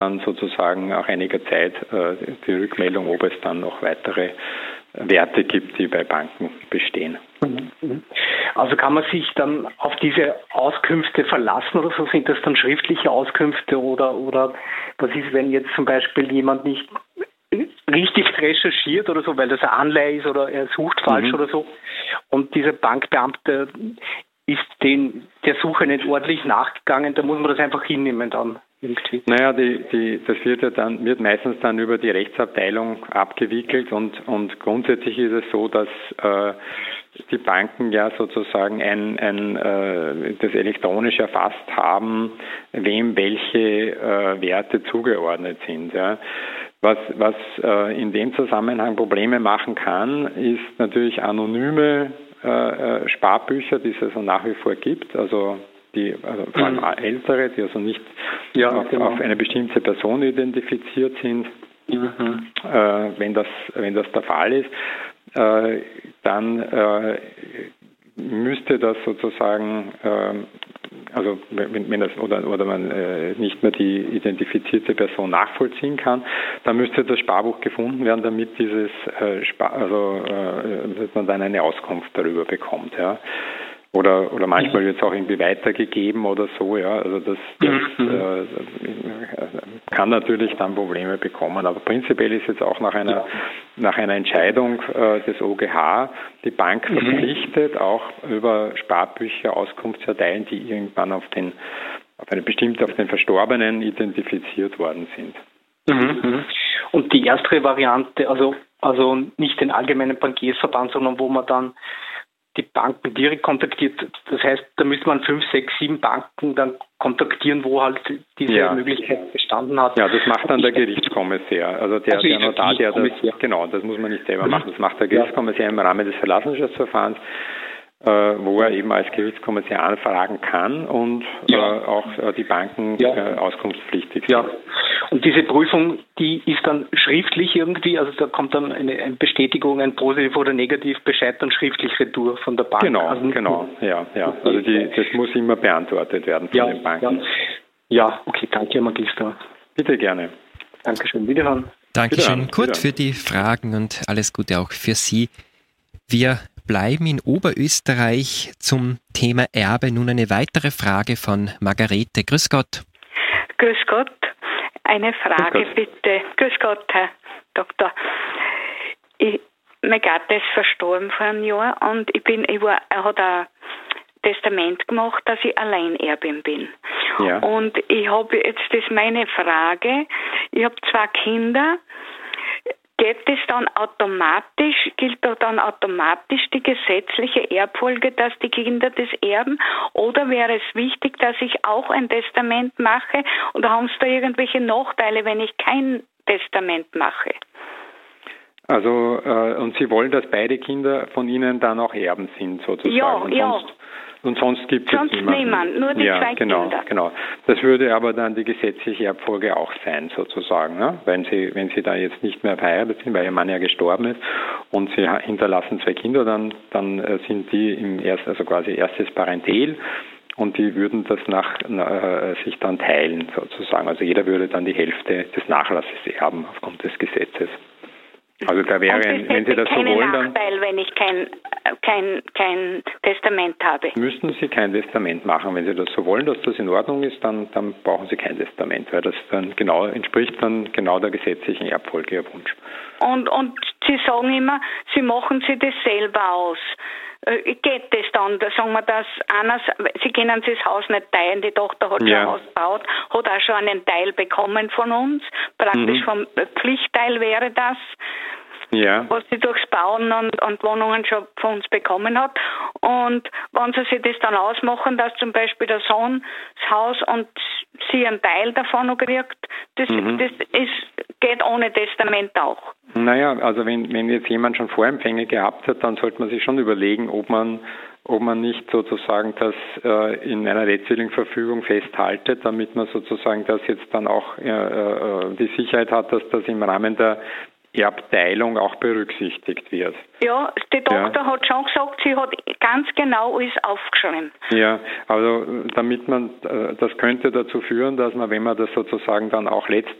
dann sozusagen nach einiger Zeit die Rückmeldung, ob es dann noch weitere Werte gibt, die bei Banken bestehen. Also kann man sich dann auf diese Auskünfte verlassen oder so? Sind das dann schriftliche Auskünfte oder was ist, wenn jetzt zum Beispiel jemand nicht richtig recherchiert oder so, weil das eine Anleihe ist oder er sucht falsch oder so und dieser Bankbeamte ist der Suche nicht ordentlich nachgegangen, da muss man das einfach hinnehmen dann irgendwie. Naja, das wird meistens dann über die Rechtsabteilung abgewickelt und grundsätzlich ist es so, dass die Banken ja sozusagen das elektronisch erfasst haben, wem welche Werte zugeordnet sind. Ja. Was in dem Zusammenhang Probleme machen kann, ist natürlich anonyme Sparbücher, die es also nach wie vor gibt, also vor allem ältere, die also nicht auf eine bestimmte Person identifiziert sind. Wenn das der Fall ist, dann müsste das sozusagen, also wenn das oder man nicht mehr die identifizierte Person nachvollziehen kann, dann müsste das Sparbuch gefunden werden, damit damit man dann eine Auskunft darüber bekommt, ja. Oder manchmal wird es auch irgendwie weitergegeben oder so, ja. Also das kann natürlich dann Probleme bekommen. Aber prinzipiell ist jetzt auch nach einer Entscheidung des OGH die Bank verpflichtet, auch über Sparbücher Auskunft zu erteilen, die irgendwann auf den Verstorbenen identifiziert worden sind. Und die erste Variante, also nicht den allgemeinen Bankiersverband, sondern wo man dann die Banken direkt kontaktiert. Das heißt, da müsste man 5, 6, 7 Banken dann kontaktieren, wo halt diese Möglichkeit bestanden hat. Ja, das macht dann der Gerichtskommissaire. Also der Notar, genau, das muss man nicht selber machen. Das macht der Gerichtskommissaire im Rahmen des Verlassenschaftsverfahrens, wo er eben als Gerichtskommissaire anfragen kann und auch die Banken auskunftspflichtig sind. Ja. Und diese Prüfung, die ist dann schriftlich irgendwie, also da kommt dann eine Bestätigung, ein Positiv- oder Negativbescheid dann schriftlich retour von der Bank. Genau, ja. Also das muss immer beantwortet werden von den Banken. Ja, okay, danke, Herr Magister. Bitte gerne. Dankeschön, wiederhören. Dankeschön, Kurt, für die Fragen und alles Gute auch für Sie. Wir bleiben in Oberösterreich zum Thema Erbe. Nun eine weitere Frage von Margarete. Grüß Gott. Grüß Gott. Eine Frage bitte. Grüß Gott, Herr Doktor. Mein Gatte ist verstorben vor einem Jahr und er hat ein Testament gemacht, dass ich Alleinerbin bin. Ja. Und ich habe jetzt, das ist meine Frage, ich habe 2 Kinder. Gilt da dann automatisch die gesetzliche Erbfolge, dass die Kinder das erben? Oder wäre es wichtig, dass ich auch ein Testament mache? Oder haben Sie da irgendwelche Nachteile, wenn ich kein Testament mache? Also, und Sie wollen, dass beide Kinder von Ihnen dann auch Erben sind, sozusagen? Ja. Und sonst gibt es niemand, nur die 2 Kinder. Genau. Das würde aber dann die gesetzliche Erbfolge auch sein, sozusagen, ne? Wenn Sie da jetzt nicht mehr verheiratet sind, weil Ihr Mann ja gestorben ist und Sie hinterlassen 2 Kinder, dann sind die quasi erstes Parentel und die würden das sich dann teilen, sozusagen. Also jeder würde dann die Hälfte des Nachlasses erben aufgrund des Gesetzes. Also da wäre, wenn Sie das so wollen, dann Nachteil, wenn ich kein Testament habe. Müssten Sie kein Testament machen. Wenn Sie das so wollen, dass das in Ordnung ist, dann brauchen Sie kein Testament, weil das dann entspricht dann genau der gesetzlichen Erbfolge, Ihr Wunsch. Und Sie sagen immer, Sie machen sich das selber aus. Geht das dann? Da sagen wir, dass Sie können sich das Haus nicht teilen, die Tochter hat schon ein Haus gebaut, hat auch schon einen Teil bekommen von uns, praktisch vom Pflichtteil wäre das, was sie durchs Bauen und Wohnungen schon von uns bekommen hat. Und wenn sie sich das dann ausmachen, dass zum Beispiel der Sohn das Haus und sie einen Teil davon noch kriegt, das geht ohne Testament auch. Naja, also wenn jetzt jemand schon Vorempfänge gehabt hat, dann sollte man sich schon überlegen, ob man nicht sozusagen das in einer letztwilligen Verfügung festhaltet, damit man sozusagen das jetzt dann auch die Sicherheit hat, dass das im Rahmen der Erbteilung auch berücksichtigt wird. Ja, die Tochter hat schon gesagt, sie hat ganz genau alles aufgeschrieben. Ja, also damit das könnte dazu führen, dass man, wenn man das sozusagen dann auch